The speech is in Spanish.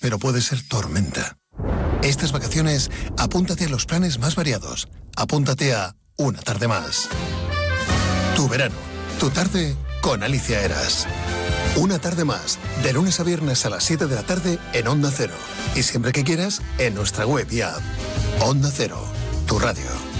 pero puede ser tormenta. Estas vacaciones, apúntate a los planes más variados. Apúntate a Una Tarde Más. Tu verano, tu tarde con Alicia Eras. Una Tarde Más, de lunes a viernes a las 7 de la tarde en Onda Cero. Y siempre que quieras, en nuestra web y app. Onda Cero, tu radio.